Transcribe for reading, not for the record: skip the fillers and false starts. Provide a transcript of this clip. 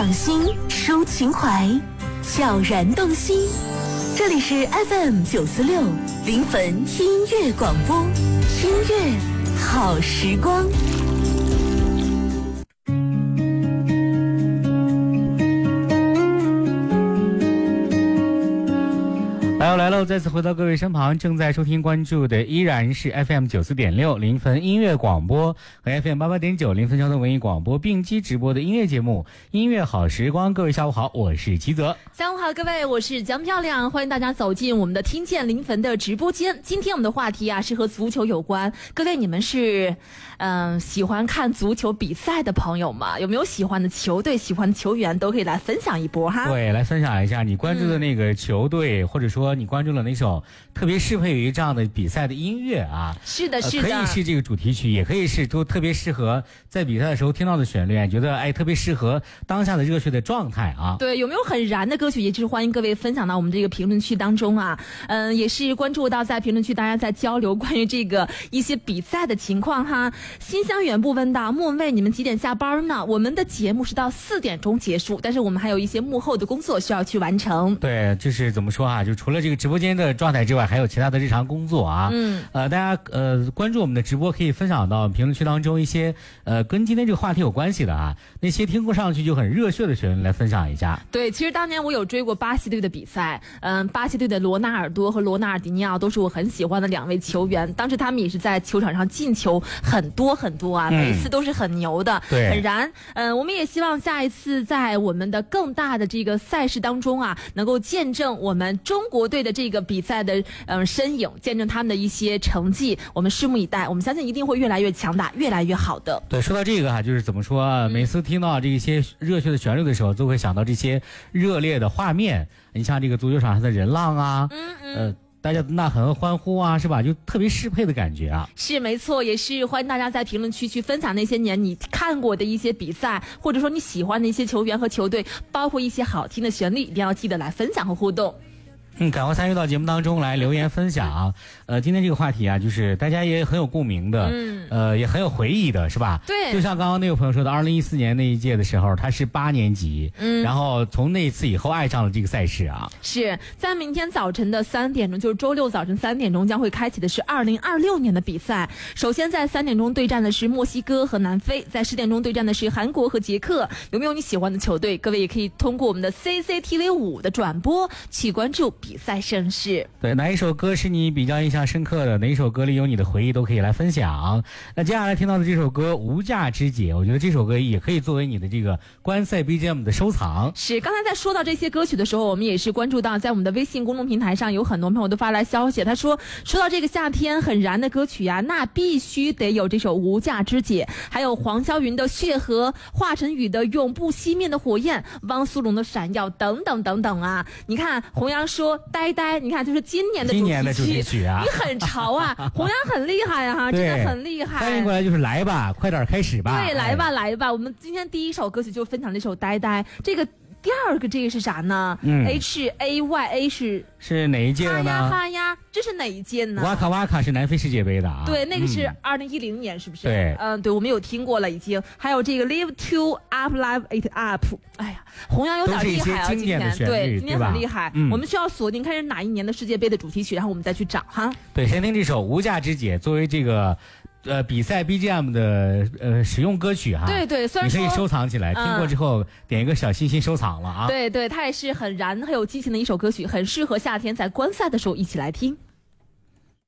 赏心，抒情怀，悄然动心。这里是 FM946临汾音乐广播，音乐好时光。 来喽！再次回到各位身旁，正在收听关注的依然是 FM94.6临汾音乐广播和 FM88.9临汾交通文艺广播并机直播的音乐节目《音乐好时光》。各位下午好，我是齐泽。 下午好，各位，我是江漂亮，欢迎大家走进我们的听见临汾的直播间。今天我们的话题是和足球有关。各位，你们是喜欢看足球比赛的朋友吗？有没有喜欢的球队、喜欢的球员，都可以来分享一波哈。 对，来分享一下你关注的那个球队，或者说你关注了哪首特别适配于这样的比赛的音乐啊？ 是的，是的， 可以是这个主题曲，也可以是都特别适合在比赛的时候听到的旋律，觉得特别适合当下的热血的状态啊。 对，有没有很燃的歌曲？也就是欢迎各位分享到我们这个评论区当中啊。也是关注到在评论区大家在交流关于这个一些比赛的情况哈。心香远不问道，莫文蔚，你们几点下班呢？我们的节目是到4点钟结束，但是我们还有一些幕后的工作需要去完成。 对，就是怎么说啊？就除了这个直播间的状态之外，还有其他的日常工作啊。大家关注我们的直播，可以分享到评论区当中一些跟今天这个话题有关系的啊，那些听过上去就很热血的旋律来分享一下。 对，其实当年我有追过巴西队的比赛，巴西队的罗纳尔多和罗纳尔迪尼奥都是我很喜欢的2位球员，当时他们也是在球场上进球很多啊，每一次都是很牛的， 对， 很燃。我们也希望下一次在我们的更大的这个赛事当中啊，能够见证我们中国队的这个比赛的身影，见证他们的一些成绩，我们拭目以待。我们相信一定会越来越强大，越来越好的。 对，说到这个就是怎么说，每次听到这些热血的旋律的时候，都会想到这些热烈的画面。你像这个足球场上的人浪啊，大家呐喊欢呼啊，是吧？就特别适配的感觉啊。 是没错，也是欢迎大家在评论区去分享那些年你看过的一些比赛，或者说你喜欢的一些球员和球队，包括一些好听的旋律，一定要记得来分享和互动。 赶快参与到节目当中来留言分享。今天这个话题啊，就是大家也很有共鸣的，也很有回忆的，是吧？ 对。 就像刚刚那位朋友说的，2014年那一届的时候，他是8年级，然后从那一次以后爱上了这个赛事啊。 是在明天早晨的3点钟，就是周六早晨3点钟将会开启的是2026年的比赛。首先在3点钟对战的是墨西哥和南非，在10点钟对战的是韩国和捷克。有没有你喜欢的球队？各位也可以通过我们的 CCTV5 的转播去关注比赛盛世。 对，哪一首歌是你比较印象深刻的？哪一首歌里有你的回忆都可以来分享。那接下来听到的这首歌《无价之姐》，我觉得这首歌也可以作为你的这个观赛 BGM 的收藏。 是，刚才在说到这些歌曲的时候，我们也是关注到在我们的微信公众平台上有很多朋友都发来消息，他说到这个夏天很燃的歌曲那必须得有这首《无价之姐》，还有黄霄云的《血河》，华晨宇的《永不熄灭的火焰》，汪苏泷的《闪耀》等等等等啊。你看弘扬说呆呆，你看就是今年的主题曲啊，你很潮啊，弘扬很厉害啊，真的很厉害。 翻译过来就是来吧，快点开始吧。 对，来吧来吧。我们今天第一首歌曲就分享这首呆呆，这个第二个这个是啥呢？HAYA 是哪一届的呢？ 哈呀，这是哪一届呢？ 哇卡哇卡是南非世界杯的啊。 对，那个是2010年，是不是？ 对， 对，我们有听过了已经。还有这个 Live to Up Live It Up， 哎呀，弘扬有点厉害啊，今天对，今天很厉害。我们需要锁定看是哪一年的世界杯的主题曲，然后我们再去找哈。 对，先听这首《无价之姐》作为这个。比赛 BGM 的使用歌曲哈， 对，虽然说你可以收藏起来，听过之后点一个小心心收藏了啊。 对，它也是很燃、很有激情的一首歌曲，很适合夏天在观赛的时候一起来听。